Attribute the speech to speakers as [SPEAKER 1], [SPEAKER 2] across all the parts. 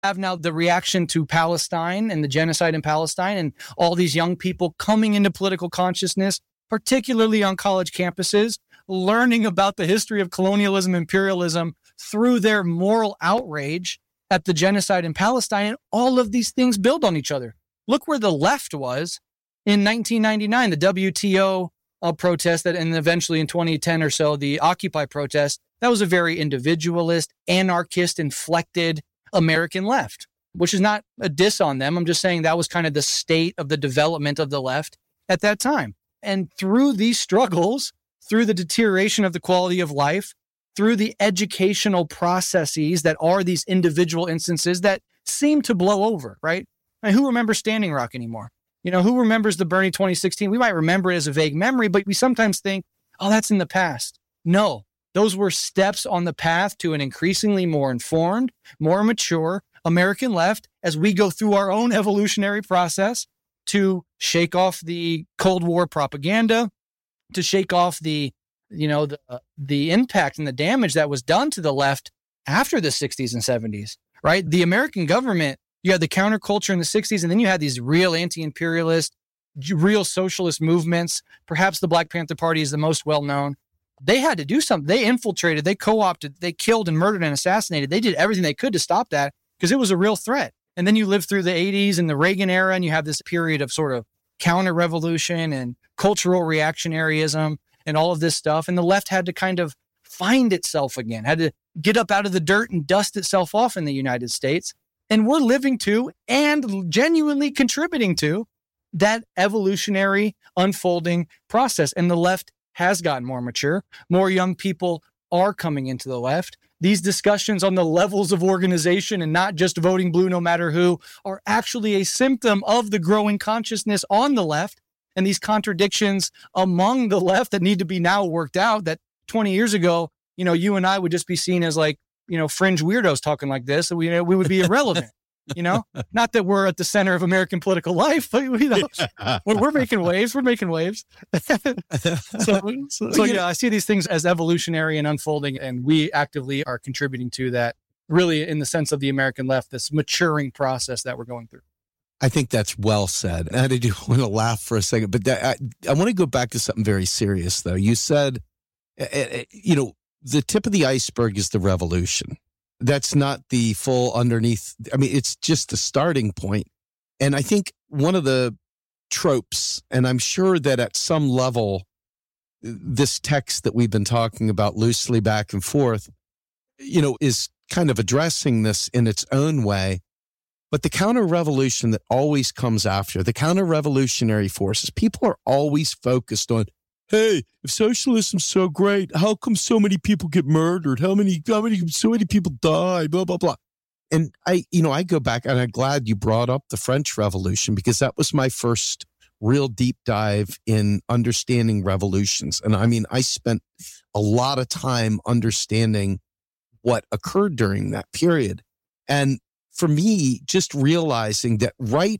[SPEAKER 1] have now the reaction to Palestine and the genocide in Palestine and all these young people coming into political consciousness, particularly on college campuses, learning about the history of colonialism, imperialism through their moral outrage at the genocide in Palestine. And all of these things build on each other. Look where the left was in 1999, the WTO protest that, and eventually in 2010 or so, the Occupy protest. That was a very individualist, anarchist, inflected American left, which is not a diss on them. I'm just saying that was kind of the state of the development of the left at that time. And through these struggles, through the deterioration of the quality of life, through the educational processes that are these individual instances that seem to blow over, right? I mean, who remembers Standing Rock anymore? Who remembers the Bernie 2016? We might remember it as a vague memory, but we sometimes think, oh, that's in the past. No, those were steps on the path to an increasingly more informed, more mature American left as we go through our own evolutionary process to shake off the Cold War propaganda, to shake off the impact and the damage that was done to the left after the 60s and 70s, right? The American government, you had the counterculture in the 60s, and then you had these real anti-imperialist, real socialist movements. Perhaps the Black Panther Party is the most well-known. They had to do something. They infiltrated, they co-opted, they killed and murdered and assassinated. They did everything they could to stop that because it was a real threat. And then you live through the 80s and the Reagan era, and you have this period of sort of counter-revolution and cultural reactionaryism and all of this stuff. And the left had to kind of find itself again, had to get up out of the dirt and dust itself off in the United States. And we're living to and genuinely contributing to that evolutionary unfolding process. And the left has gotten more mature. More young people are coming into the left. These discussions on the levels of organization and not just voting blue no matter who are actually a symptom of the growing consciousness on the left and these contradictions among the left that need to be now worked out. That 20 years ago, you and I would just be seen as like, fringe weirdos talking like this. And we would be irrelevant. Not that we're at the center of American political life, but we're making waves. We're making waves. So I see these things as evolutionary and unfolding, and we actively are contributing to that. Really, in the sense of the American left, this maturing process that we're going through.
[SPEAKER 2] I think that's well said. And I do want to laugh for a second, but I want to go back to something very serious, though. You said, the tip of the iceberg is the revolution. That's not the full underneath. I mean, it's just the starting point. And I think one of the tropes, and I'm sure that at some level, this text that we've been talking about loosely back and forth, is kind of addressing this in its own way. But the counter-revolution that always comes after, the counter-revolutionary forces, people are always focused on, hey, if socialism's so great, how come so many people get murdered? So many people die, blah, blah, blah. And I go back, and I'm glad you brought up the French Revolution, because that was my first real deep dive in understanding revolutions. And I mean, I spent a lot of time understanding what occurred during that period. And for me, just realizing that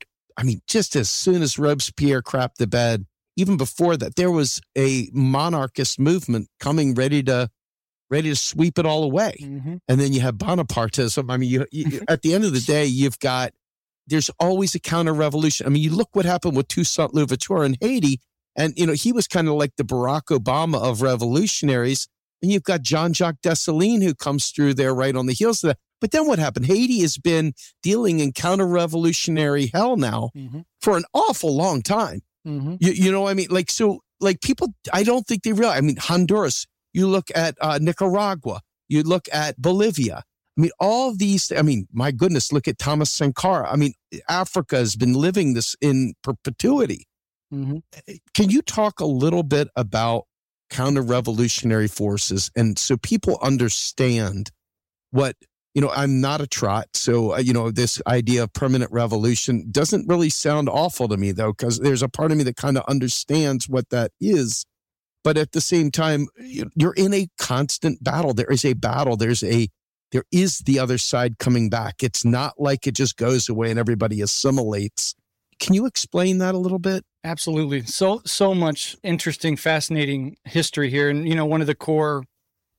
[SPEAKER 2] just as soon as Robespierre crapped the bed, even before that, there was a monarchist movement coming ready to sweep it all away. Mm-hmm. And then you have Bonapartism. I mean, you at the end of the day, there's always a counter-revolution. I mean, you look what happened with Toussaint Louverture in Haiti, and, he was kind of like the Barack Obama of revolutionaries. And you've got Jean-Jacques Dessalines who comes through there right on the heels of that. But then what happened? Haiti has been dealing in counter-revolutionary hell now for an awful long time. Mm-hmm. You know what I mean? People, I don't think they realize. I mean, Honduras, you look at Nicaragua, you look at Bolivia. I mean, all of these, my goodness, look at Thomas Sankara. I mean, Africa has been living this in perpetuity. Mm-hmm. Can you talk a little bit about counter-revolutionary forces? And so people understand what, I'm not a trot. So, this idea of permanent revolution doesn't really sound awful to me, though, because there's a part of me that kind of understands what that is. But at the same time, you're in a constant battle. There is a battle. There is the other side coming back. It's not like it just goes away and everybody assimilates. Can you explain that a little bit?
[SPEAKER 1] Absolutely. So much interesting, fascinating history here. And, one of the core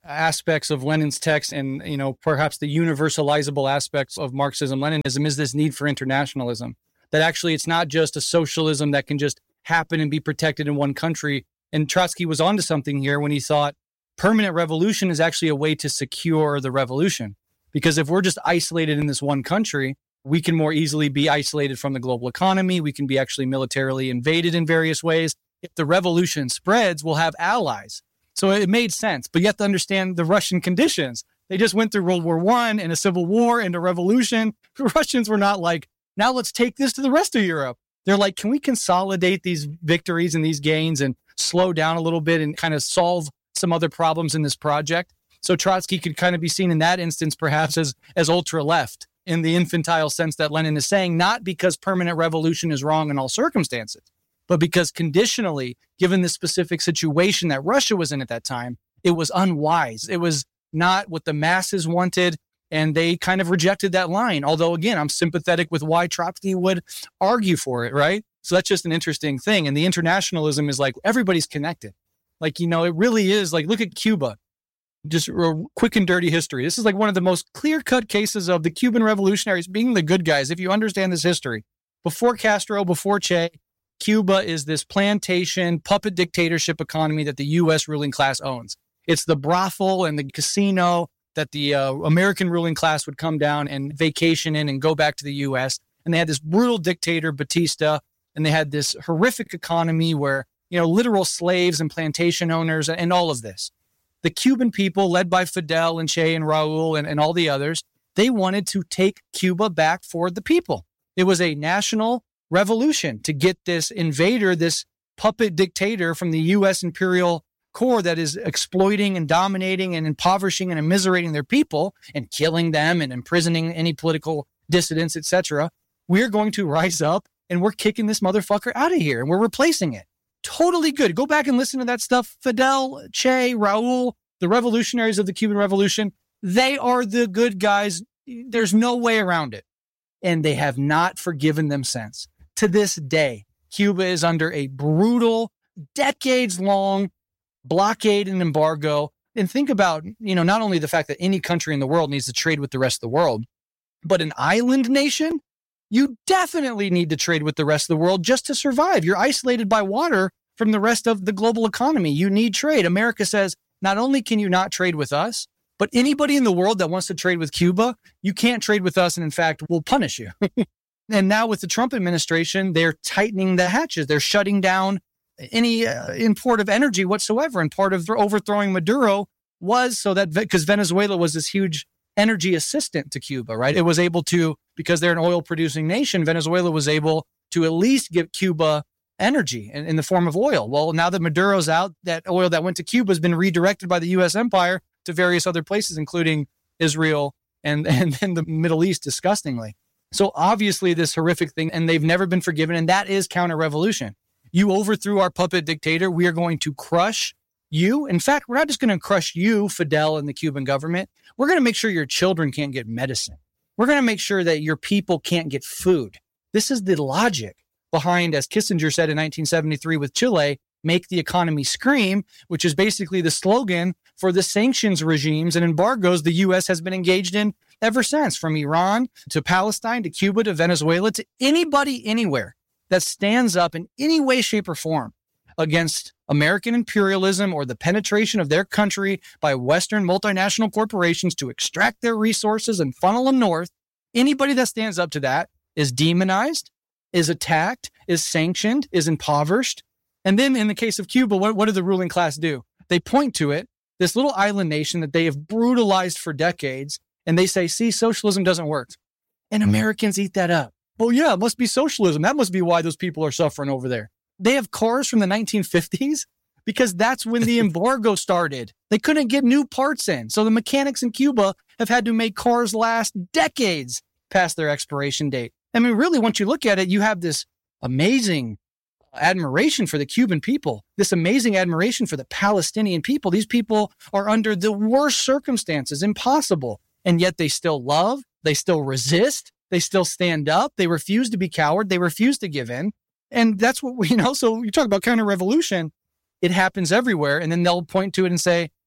[SPEAKER 1] aspects of Lenin's text and, perhaps the universalizable aspects of Marxism-Leninism is this need for internationalism. That actually it's not just a socialism that can just happen and be protected in one country. And Trotsky was onto something here when he thought permanent revolution is actually a way to secure the revolution. Because if we're just isolated in this one country, we can more easily be isolated from the global economy. We can be actually militarily invaded in various ways. If the revolution spreads, we'll have allies. So it made sense. But you have to understand the Russian conditions. They just went through World War I and a civil war and a revolution. The Russians were not like, now let's take this to the rest of Europe. They're like, can we consolidate these victories and these gains and slow down a little bit and kind of solve some other problems in this project? So Trotsky could kind of be seen in that instance, perhaps as ultra left in the infantile sense that Lenin is saying, not because permanent revolution is wrong in all circumstances, but because conditionally, given the specific situation that Russia was in at that time, it was unwise. It was not what the masses wanted, and they kind of rejected that line. Although, again, I'm sympathetic with why Trotsky would argue for it, right? So that's just an interesting thing. And the internationalism is like, everybody's connected. Like, it really is like, look at Cuba. Just a quick and dirty history. This is like one of the most clear-cut cases of the Cuban revolutionaries being the good guys. If you understand this history, before Castro, before Che, Cuba is this plantation, puppet dictatorship economy that the U.S. ruling class owns. It's the brothel and the casino that the American ruling class would come down and vacation in and go back to the U.S. And they had this brutal dictator, Batista, and they had this horrific economy where, literal slaves and plantation owners and all of this. The Cuban people, led by Fidel and Che and Raul and all the others, they wanted to take Cuba back for the people. It was a national revolution to get this invader, this puppet dictator from the U.S. imperial core that is exploiting and dominating and impoverishing and immiserating their people and killing them and imprisoning any political dissidents, etc. We're going to rise up and we're kicking this motherfucker out of here and we're replacing it. Totally good. Go back and listen to that stuff. Fidel, Che, Raul, the revolutionaries of the Cuban Revolution, they are the good guys. There's no way around it. And they have not forgiven them since. To this day, Cuba is under a brutal, decades-long blockade and embargo. And think about, not only the fact that any country in the world needs to trade with the rest of the world, but an island nation, you definitely need to trade with the rest of the world just to survive. You're isolated by water from the rest of the global economy. You need trade. America says, not only can you not trade with us, but anybody in the world that wants to trade with Cuba, you can't trade with us. And in fact, we'll punish you. And now with the Trump administration, they're tightening the hatches. They're shutting down any import of energy whatsoever. And part of overthrowing Maduro was so that, because Venezuela was this huge energy assistant to Cuba, right? It was able to, because they're an oil producing nation, Venezuela was able to at least give Cuba energy in the form of oil. Well, now that Maduro's out, that oil that went to Cuba has been redirected by the U.S. empire to various other places, including Israel and the Middle East, disgustingly. So obviously this horrific thing, and they've never been forgiven, and that is counter-revolution. You overthrew our puppet dictator. We are going to crush you. In fact, we're not just going to crush you, Fidel, and the Cuban government. We're going to make sure your children can't get medicine. We're going to make sure that your people can't get food. This is the logic behind, as Kissinger said in 1973 with Chile, make the economy scream, which is basically the slogan for the sanctions regimes and embargoes the U.S. has been engaged in ever since, from Iran to Palestine to Cuba to Venezuela to anybody anywhere that stands up in any way, shape, or form against American imperialism or the penetration of their country by Western multinational corporations to extract their resources and funnel them north. Anybody that stands up to that is demonized, is attacked, is sanctioned, is impoverished. And then in the case of Cuba, what did the ruling class do? They point to it, this little island nation that they have brutalized for decades, and they say, see, socialism doesn't work. And Americans eat that up. Well, yeah, it must be socialism. That must be why those people are suffering over there. They have cars from the 1950s because that's when the embargo started. They couldn't get new parts in. So the mechanics in Cuba have had to make cars last decades past their expiration date. I mean, really, once you look at it, you have this amazing admiration for the Cuban people, this amazing admiration for the Palestinian people. These people are under the worst circumstances, impossible. And yet they still love, they still resist, they still stand up, they refuse to be coward, they refuse to give in. And that's what we, so you talk about counter-revolution, it happens everywhere. And then they'll point to it and say,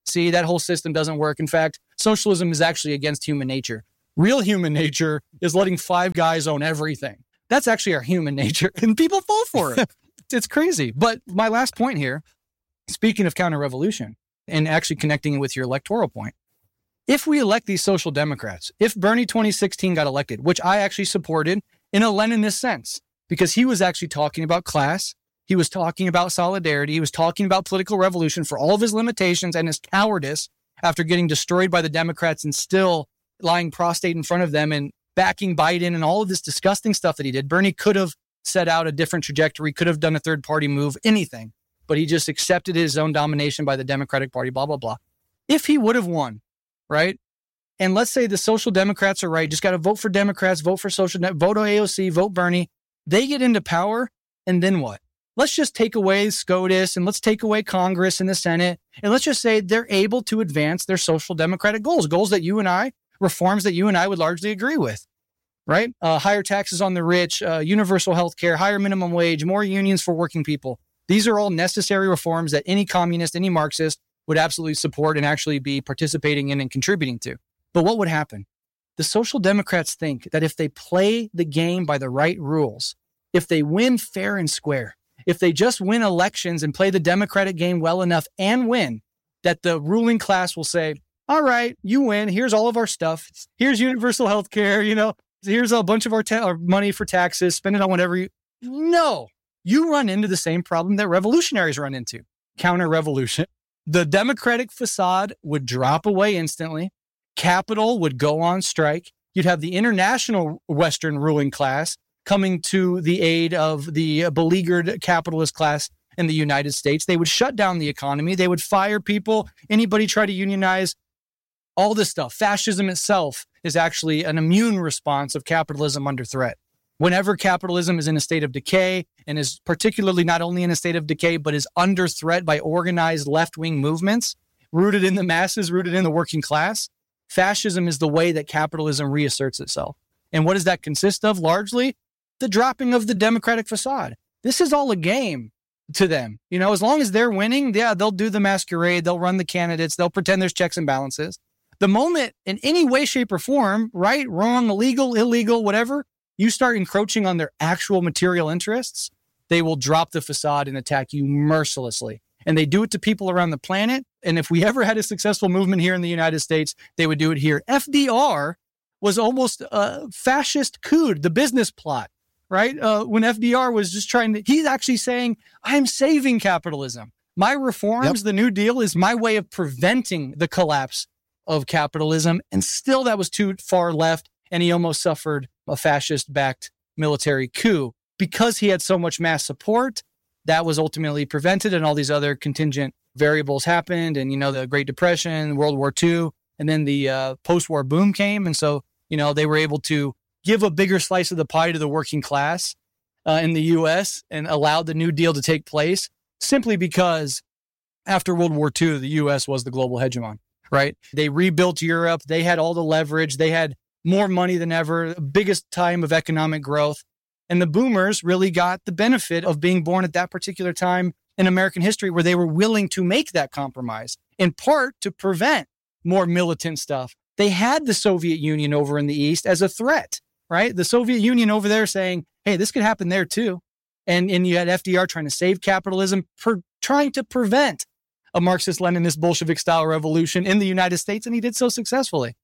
[SPEAKER 1] see, that whole system doesn't work. In fact, socialism is actually against human nature. Real human nature is letting five guys own everything. That's actually our human nature, and people fall for it. It's crazy. But my last point here, speaking of counter-revolution and actually connecting it with your electoral point, if we elect these social democrats, if Bernie 2016 got elected, which I actually supported in a Leninist sense, because he was actually talking about class, he was talking about solidarity, he was talking about political revolution for all of his limitations and his cowardice after getting destroyed by the Democrats and still lying prostrate in front of them and backing Biden and all of this disgusting stuff that he did. Bernie could have set out a different trajectory, could have done a third party move, anything, but he just accepted his own domination by the Democratic Party, blah, blah, blah. If he would have won, right? And let's say the social democrats are right, just got to vote for Democrats, vote for vote AOC, vote Bernie. They get into power, and then what? Let's just take away SCOTUS and let's take away Congress and the Senate. And let's just say they're able to advance their social democratic goals that you and I, reforms that you and I would largely agree with, right? Higher taxes on the rich, universal health care, higher minimum wage, more unions for working people. These are all necessary reforms that any communist, any Marxist would absolutely support and actually be participating in and contributing to. But what would happen? The social democrats think that if they play the game by the right rules, if they win fair and square, if they just win elections and play the democratic game well enough and win, that the ruling class will say, all right, you win. Here's all of our stuff. Here's universal health care. Here's a bunch of our money for taxes. Spend it on whatever you... No, you run into the same problem that revolutionaries run into. Counter-revolution. The democratic facade would drop away instantly. Capital would go on strike. You'd have the international Western ruling class coming to the aid of the beleaguered capitalist class in the United States. They would shut down the economy. They would fire people. Anybody try to unionize, all this stuff. Fascism itself is actually an immune response of capitalism under threat. Whenever capitalism is in a state of decay, and is particularly not only in a state of decay, but is under threat by organized left-wing movements, rooted in the masses, rooted in the working class, fascism is the way that capitalism reasserts itself. And what does that consist of? Largely, the dropping of the democratic facade. This is all a game to them. As long as they're winning, they'll do the masquerade, they'll run the candidates, they'll pretend there's checks and balances. The moment in any way, shape, or form, right, wrong, illegal, whatever, you start encroaching on their actual material interests, they will drop the facade and attack you mercilessly. And they do it to people around the planet. And if we ever had a successful movement here in the United States, they would do it here. FDR was almost a fascist coup, the business plot, right? When FDR was just he's actually saying, I'm saving capitalism. My reforms, The New Deal, is my way of preventing the collapse of capitalism. And still that was too far left. And he almost suffered a fascist-backed military coup. Because he had so much mass support, that was ultimately prevented, and all these other contingent variables happened. And, the Great Depression, World War II, and then the post-war boom came. And so, they were able to give a bigger slice of the pie to the working class in the U.S. and allowed the New Deal to take place simply because after World War II, the U.S. was the global hegemon, right? They rebuilt Europe. They had all the leverage. They had more money than ever, biggest time of economic growth. And the boomers really got the benefit of being born at that particular time in American history where they were willing to make that compromise, in part to prevent more militant stuff. They had the Soviet Union over in the East as a threat, right? The Soviet Union over there saying, hey, this could happen there too. And you had FDR trying to save capitalism, trying to prevent a Marxist-Leninist Bolshevik-style revolution in the United States, and he did so successfully.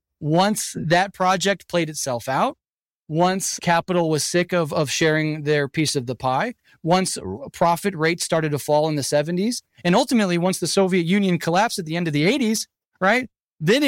[SPEAKER 1] Once that project played itself out, once capital was sick of sharing their piece of the pie, once profit rates started to fall in the 70s, and ultimately once the Soviet Union collapsed at the end of the 80s, right, then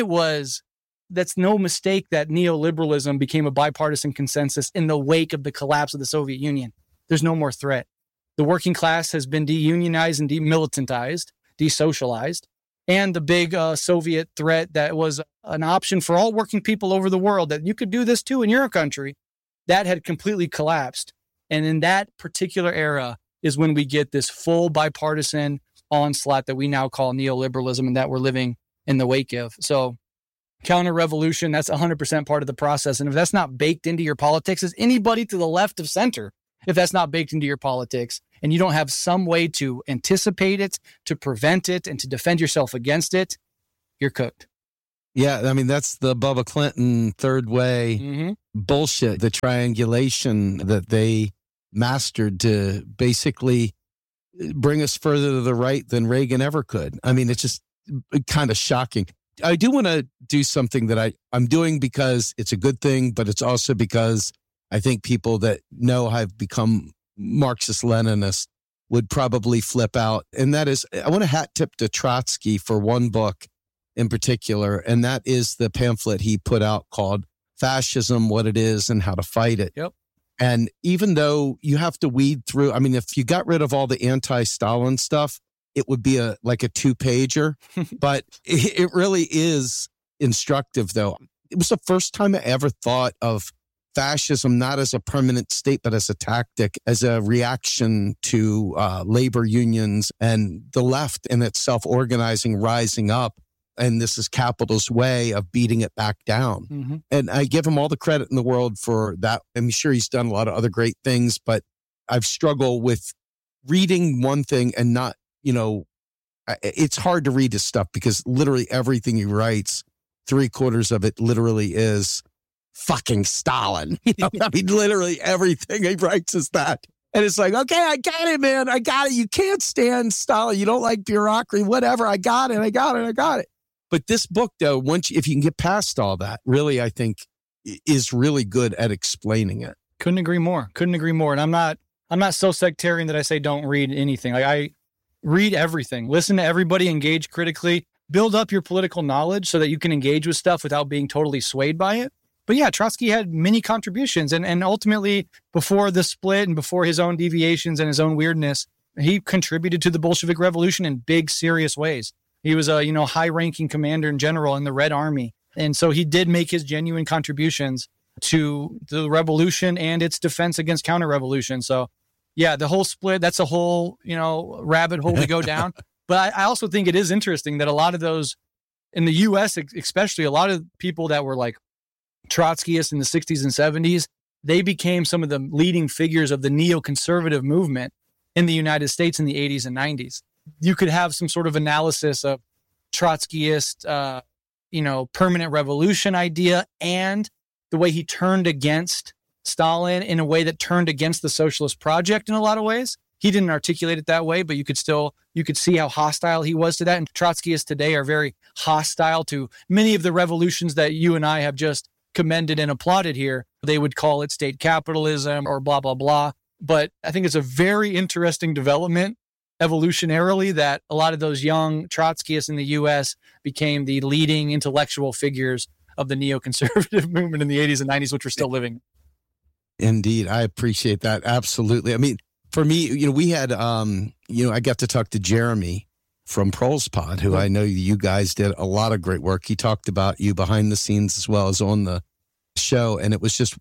[SPEAKER 1] that's no mistake that neoliberalism became a bipartisan consensus in the wake of the collapse of the Soviet Union. There's no more threat. The working class has been deunionized and demilitantized, desocialized, and the big Soviet threat that was an option for all working people over the world, that you could do this too in your country, that had completely collapsed. And in that particular era is when we get this full bipartisan onslaught that we now call neoliberalism and that we're living in the wake of. So counter-revolution, that's 100% part of the process. And if that's not baked into your politics, as anybody to the left of center if that's not baked into your politics and you don't have some way to anticipate it, to prevent it, and to defend yourself against it, you're cooked.
[SPEAKER 2] Yeah, I mean, that's the Bubba Clinton third way bullshit, the triangulation that they mastered to basically bring us further to the right than Reagan ever could. I mean, it's just kind of shocking. I do want to do something that I'm doing because it's a good thing, but it's also because I think people that know I've become Marxist-Leninist would probably flip out. And that is, I want to hat tip to Trotsky for one book in particular, and that is the pamphlet he put out called Fascism, What It Is and How to Fight It.
[SPEAKER 1] Yep.
[SPEAKER 2] And even though you have to weed through, I mean, if you got rid of all the anti-Stalin stuff, it would be like a 2-pager, but it really is instructive, though. It was the first time I ever thought of fascism not as a permanent state, but as a tactic, as a reaction to labor unions and the left and its self-organizing, rising up. And this is capital's way of beating it back down. And I give him all the credit in the world for that. I'm sure he's done a lot of other great things, but I've struggled with reading one thing and not, it's hard to read his stuff because literally everything he writes, 3/4 of it literally is fucking Stalin. I mean, literally everything he writes is that. And it's like, okay, I got it, man. I got it. You can't stand Stalin. You don't like bureaucracy, whatever. I got it. But this book, though, if you can get past all that, really, I think is really good at explaining it.
[SPEAKER 1] Couldn't agree more. And I'm not so sectarian that I say don't read anything. Like, I read everything, listen to everybody, engage critically, build up your political knowledge so that you can engage with stuff without being totally swayed by it. But yeah, Trotsky had many contributions, and ultimately, before the split and before his own deviations and his own weirdness, he contributed to the Bolshevik Revolution in big, serious ways. He was a, high-ranking commander and general in the Red Army. And so he did make his genuine contributions to the revolution and its defense against counter-revolution. So yeah, the whole split, that's a whole, rabbit hole to go down. But I also think it is interesting that a lot of those, in the U.S. especially, a lot of people that were like Trotskyists in the 60s and 70s, they became some of the leading figures of the neoconservative movement in the United States in the 80s and 90s. You could have some sort of analysis of Trotskyist, permanent revolution idea and the way he turned against Stalin in a way that turned against the socialist project in a lot of ways. He didn't articulate it that way, but you could see how hostile he was to that. And Trotskyists today are very hostile to many of the revolutions that you and I have just commended and applauded here. They would call it state capitalism or blah, blah, blah. But I think it's a very interesting development evolutionarily that a lot of those young Trotskyists in the U.S. became the leading intellectual figures of the neoconservative movement in the 80s and 90s, which we're still living.
[SPEAKER 2] Indeed. I appreciate that. Absolutely. I mean, for me, we had, I got to talk to Jeremy from Prolspod, who I know you guys did a lot of great work. He talked about you behind the scenes as well as on the show. And it was just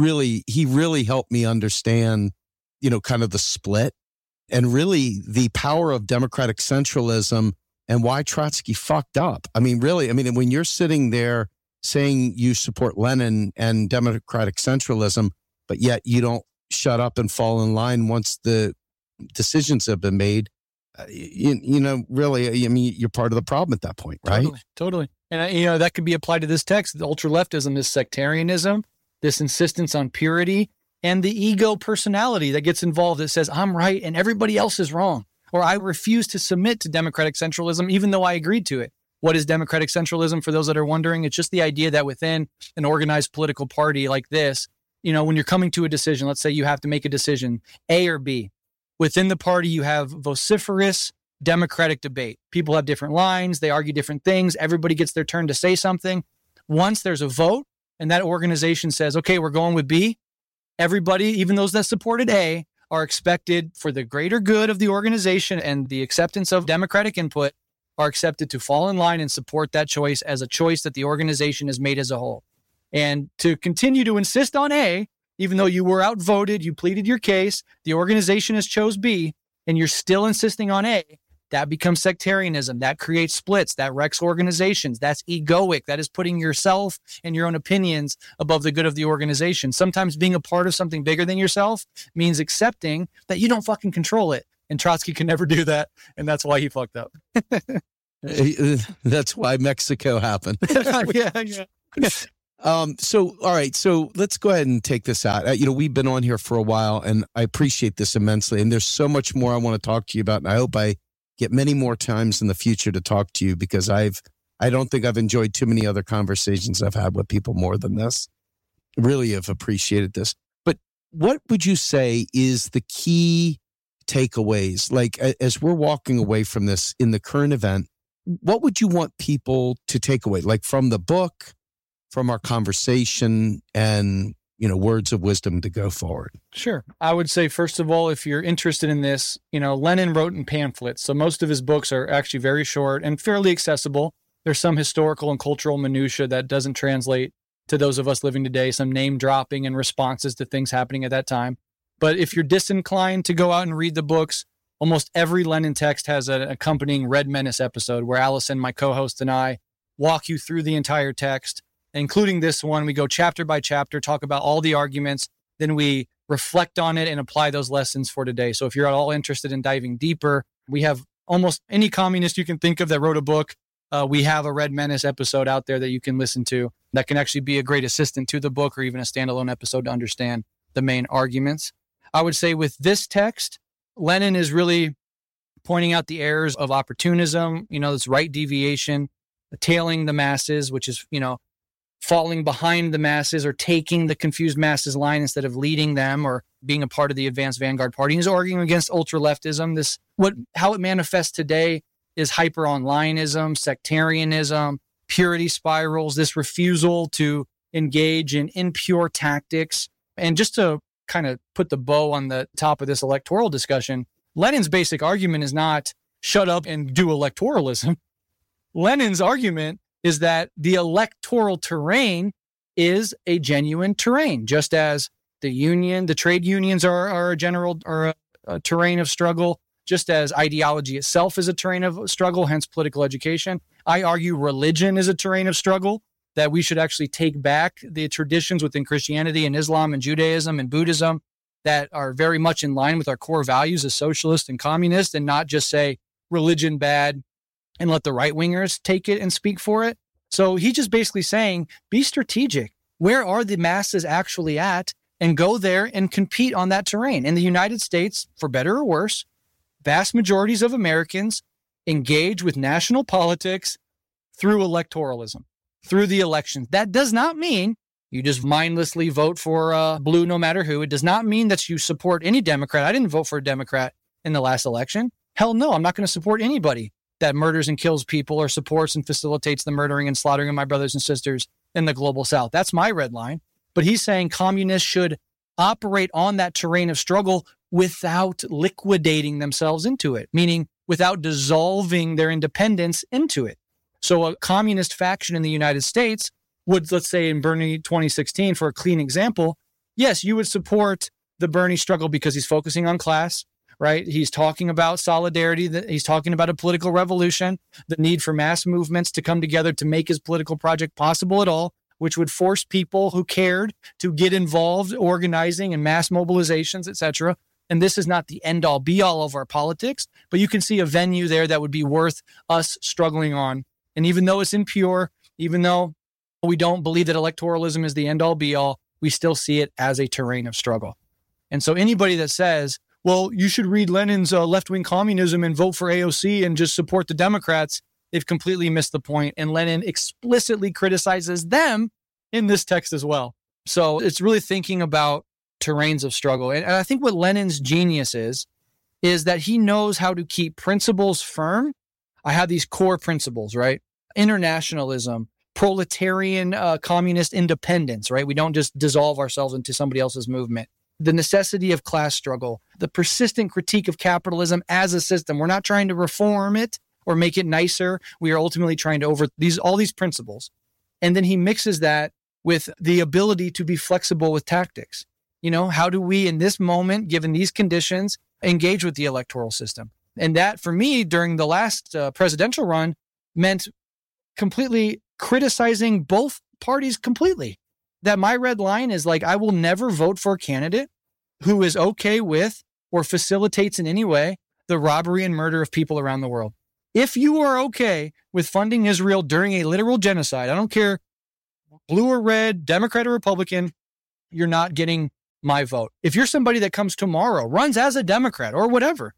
[SPEAKER 2] he really helped me understand, kind of the split and really the power of democratic centralism and why Trotsky fucked up. I mean, really, when you're sitting there saying you support Lenin and democratic centralism, but yet you don't shut up and fall in line once the decisions have been made, really, you're part of the problem at that point, right?
[SPEAKER 1] Totally. And, that could be applied to this text. The ultra-leftism, this sectarianism, this insistence on purity, and the ego personality that gets involved that says, I'm right and everybody else is wrong, or I refuse to submit to democratic centralism even though I agreed to it. What is democratic centralism? For those that are wondering, it's just the idea that within an organized political party like this, when you're coming to a decision, let's say you have to make a decision, A or B. Within the party, you have vociferous democratic debate. People have different lines. They argue different things. Everybody gets their turn to say something. Once there's a vote and that organization says, okay, we're going with B, everybody, even those that supported A, are expected for the greater good of the organization and the acceptance of democratic input, are accepted to fall in line and support that choice as a choice that the organization has made as a whole. And to continue to insist on A, even though you were outvoted, you pleaded your case, the organization has chose B, and you're still insisting on A, that becomes sectarianism. That creates splits. That wrecks organizations. That's egoic. That is putting yourself and your own opinions above the good of the organization. Sometimes being a part of something bigger than yourself means accepting that you don't fucking control it. And Trotsky can never do that. And that's why he fucked up.
[SPEAKER 2] That's why Mexico happened.
[SPEAKER 1] Yeah.
[SPEAKER 2] So, all right. So let's go ahead and take this out. We've been on here for a while, and I appreciate this immensely. And there's so much more I want to talk to you about. And I hope I get many more times in the future to talk to you, because I don't think I've enjoyed too many other conversations I've had with people more than this. Really have appreciated this. But what would you say is the key takeaways? Like, as we're walking away from this in the current event, what would you want people to take away? Like, from the book, from our conversation, and, words of wisdom to go forward?
[SPEAKER 1] Sure. I would say, first of all, if you're interested in this, Lenin wrote in pamphlets. So most of his books are actually very short and fairly accessible. There's some historical and cultural minutia that doesn't translate to those of us living today, some name dropping and responses to things happening at that time. But if you're disinclined to go out and read the books, almost every Lenin text has an accompanying Red Menace episode where Allison, my co-host, and I walk you through the entire text, including this one. We go chapter by chapter, talk about all the arguments, then we reflect on it and apply those lessons for today. So if you're at all interested in diving deeper, we have almost any communist you can think of that wrote a book. We have a Red Menace episode out there that you can listen to that can actually be a great assistant to the book, or even a standalone episode to understand the main arguments. I would say with this text, Lenin is really pointing out the errors of opportunism, this right deviation, tailing the masses, which is, falling behind the masses or taking the confused masses line instead of leading them or being a part of the advanced vanguard party. He's arguing against ultra-leftism. How it manifests today is hyper-onlineism, sectarianism, purity spirals, this refusal to engage in impure tactics. And just to kind of put the bow on the top of this electoral discussion, Lenin's basic argument is not shut up and do electoralism. Lenin's argument is that the electoral terrain is a genuine terrain, just as the trade unions are a terrain of struggle, just as ideology itself is a terrain of struggle, hence political education. I argue religion is a terrain of struggle, that we should actually take back the traditions within Christianity and Islam and Judaism and Buddhism that are very much in line with our core values as socialists and communists, and not just say religion bad and let the right-wingers take it and speak for it. So he's just basically saying, be strategic. Where are the masses actually at? And go there and compete on that terrain. In the United States, for better or worse, vast majorities of Americans engage with national politics through electoralism, through the elections. That does not mean you just mindlessly vote for blue no matter who. It does not mean that you support any Democrat. I didn't vote for a Democrat in the last election. Hell no, I'm not going to support anybody that murders and kills people or supports and facilitates the murdering and slaughtering of my brothers and sisters in the global south. That's my red line. But he's saying communists should operate on that terrain of struggle without liquidating themselves into it, meaning without dissolving their independence into it. So a communist faction in the United States would, let's say in Bernie 2016, for a clean example, yes, you would support the Bernie struggle because he's focusing on class, right? He's talking about solidarity, he's talking about a political revolution, the need for mass movements to come together to make his political project possible at all, which would force people who cared to get involved, organizing and mass mobilizations, etc. And this is not the end-all, be-all of our politics, but you can see a venue there that would be worth us struggling on. And even though it's impure, even though we don't believe that electoralism is the end-all, be-all, we still see it as a terrain of struggle. And so anybody that says, well, you should read Lenin's left-wing communism and vote for AOC and just support the Democrats, they've completely missed the point. And Lenin explicitly criticizes them in this text as well. So it's really thinking about terrains of struggle. And I think what Lenin's genius is that he knows how to keep principles firm. I have these core principles, right? Internationalism, proletarian communist independence, right? We don't just dissolve ourselves into somebody else's movement. The necessity of class struggle, the persistent critique of capitalism as a system. We're not trying to reform it or make it nicer. We are ultimately trying to all these principles. And then he mixes that with the ability to be flexible with tactics. How do we, in this moment, given these conditions, engage with the electoral system? And that, for me, during the last presidential run, meant completely criticizing both parties completely. That my red line is like, I will never vote for a candidate who is okay with or facilitates in any way the robbery and murder of people around the world. If you are okay with funding Israel during a literal genocide, I don't care, blue or red, Democrat or Republican, you're not getting my vote. If you're somebody that comes tomorrow, runs as a Democrat or whatever,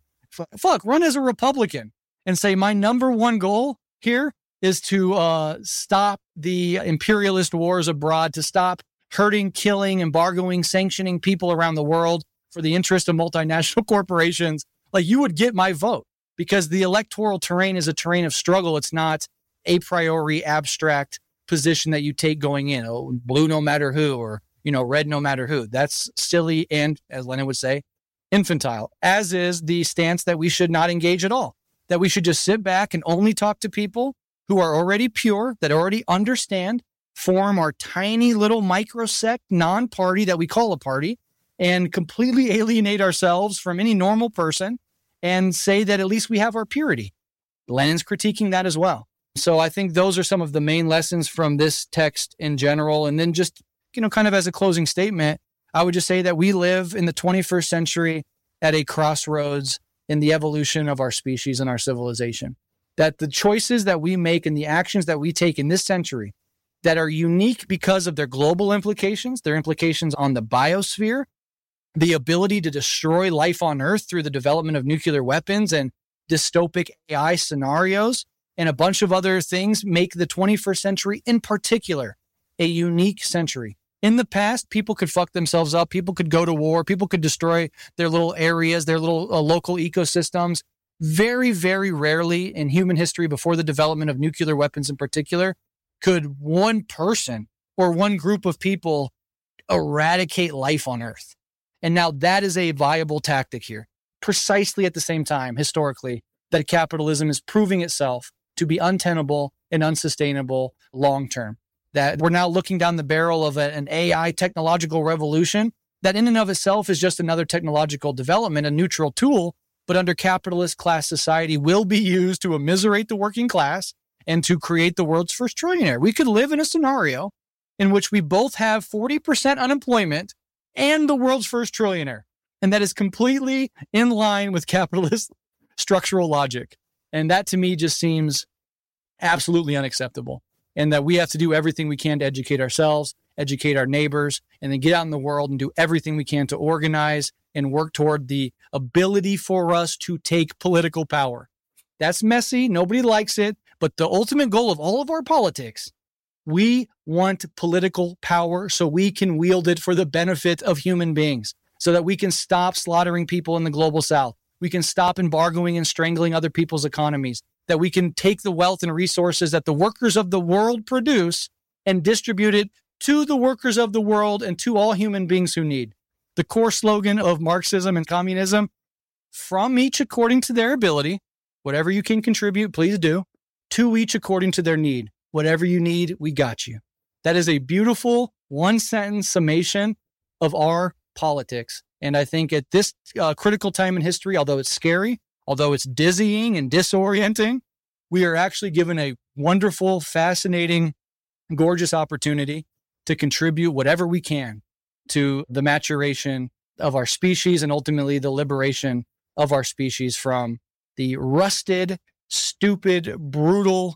[SPEAKER 1] run as a Republican and say, my number one goal here is to stop the imperialist wars abroad, to stop hurting, killing, embargoing, sanctioning people around the world for the interest of multinational corporations, like, you would get my vote, because the electoral terrain is a terrain of struggle. It's not a priori abstract position that you take going in, blue no matter who, or, red no matter who. That's silly and, as Lenin would say, infantile, as is the stance that we should not engage at all, that we should just sit back and only talk to people who are already pure, that already understand, form our tiny little microsect non-party that we call a party, and completely alienate ourselves from any normal person and say that at least we have our purity. Lenin's critiquing that as well. So I think those are some of the main lessons from this text in general. And then just, kind of as a closing statement, I would just say that we live in the 21st century at a crossroads in the evolution of our species and our civilization. That the choices that we make and the actions that we take in this century that are unique because of their global implications, their implications on the biosphere, the ability to destroy life on Earth through the development of nuclear weapons and dystopic AI scenarios, and a bunch of other things, make the 21st century in particular a unique century. In the past, people could fuck themselves up. People could go to war. People could destroy their little areas, their little local ecosystems. Very, very rarely in human history, before the development of nuclear weapons in particular, could one person or one group of people eradicate life on Earth. And now that is a viable tactic here. Precisely at the same time, historically, that capitalism is proving itself to be untenable and unsustainable long-term. That we're now looking down the barrel of an AI technological revolution that in and of itself is just another technological development, a neutral tool, but under capitalist class society will be used to immiserate the working class and to create the world's first trillionaire. We could live in a scenario in which we both have 40% unemployment and the world's first trillionaire. And that is completely in line with capitalist structural logic. And that to me just seems absolutely unacceptable. And that we have to do everything we can to educate ourselves, educate our neighbors, and then get out in the world and do everything we can to organize and work toward the ability for us to take political power. That's messy. Nobody likes it. But the ultimate goal of all of our politics, we want political power so we can wield it for the benefit of human beings, so that we can stop slaughtering people in the global south. We can stop embargoing and strangling other people's economies, that we can take the wealth and resources that the workers of the world produce and distribute it to the workers of the world and to all human beings who need. The core slogan of Marxism and communism, from each according to their ability, whatever you can contribute, please do, to each according to their need. Whatever you need, we got you. That is a beautiful one-sentence summation of our politics. And I think at this critical time in history, although it's scary, although it's dizzying and disorienting, we are actually given a wonderful, fascinating, gorgeous opportunity to contribute whatever we can to the maturation of our species and ultimately the liberation of our species from the rusted, stupid, brutal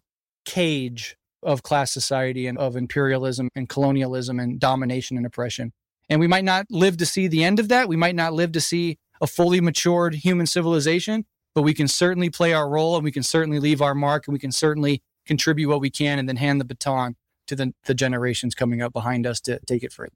[SPEAKER 1] cage of class society and of imperialism and colonialism and domination and oppression. And we might not live to see the end of that. We might not live to see a fully matured human civilization, but we can certainly play our role and we can certainly leave our mark and we can certainly contribute what we can and then hand the baton to the generations coming up behind us to take it further.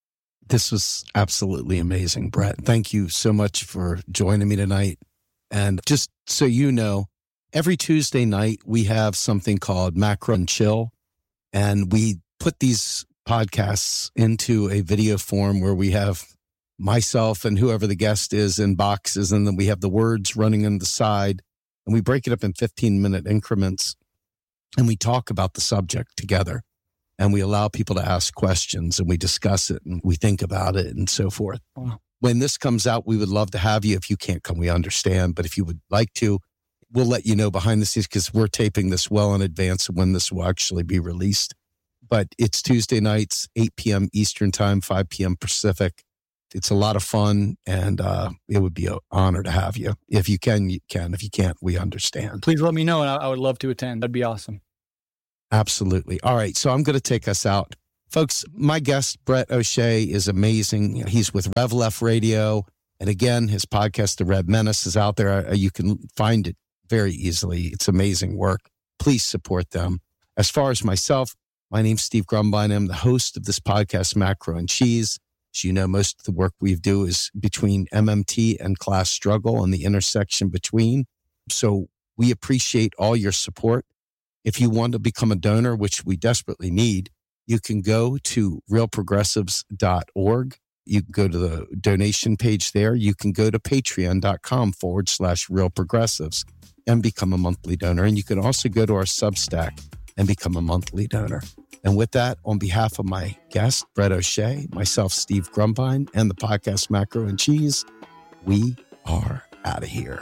[SPEAKER 2] This was absolutely amazing, Brett. Thank you so much for joining me tonight. And just so you know, every Tuesday night, we have something called Macro and Chill, and we put these podcasts into a video form where we have myself and whoever the guest is in boxes, and then we have the words running on the side, and we break it up in 15-minute increments, and we talk about the subject together, and we allow people to ask questions, and we discuss it, and we think about it, and so forth.
[SPEAKER 1] Wow.
[SPEAKER 2] when this comes out, we would love to have you. If you can't come, we understand. But if you would like to, we'll let you know behind the scenes because we're taping this well in advance of when this will actually be released. But it's Tuesday nights, 8 p.m. Eastern time, 5 p.m. Pacific. It's a lot of fun, and it would be an honor to have you. If you can, you can. If you can't, we understand.
[SPEAKER 1] Please let me know, and I would love to attend. That'd be awesome.
[SPEAKER 2] Absolutely. All right, so I'm going to take us out. Folks, my guest, Brett O'Shea, is amazing. He's with RevLeft Radio. And again, his podcast, The Red Menace, is out there. You can find it very easily. It's amazing work. Please support them. As far as myself, my name's Steve Grumbine. I'm the host of this podcast, Macro and Cheese. As you know, most of the work we do is between MMT and class struggle and the intersection between. So we appreciate all your support. If you want to become a donor, which we desperately need, you can go to realprogressives.org. You can go to the donation page there. You can go to patreon.com/realprogressives and become a monthly donor. And you can also go to our Substack and become a monthly donor. And with that, on behalf of my guest, Brett O'Shea, myself, Steve Grumbine, and the podcast Macro and Cheese, we are out of here.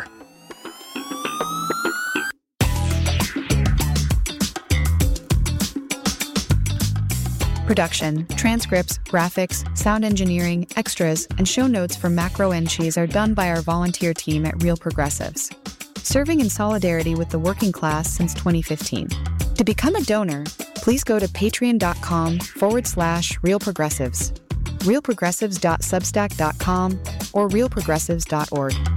[SPEAKER 3] Production, transcripts, graphics, sound engineering, extras, and show notes for Macro and Cheese are done by our volunteer team at Real Progressives, serving in solidarity with the working class since 2015. To become a donor, please go to patreon.com/realprogressives, realprogressives.substack.com, or realprogressives.org.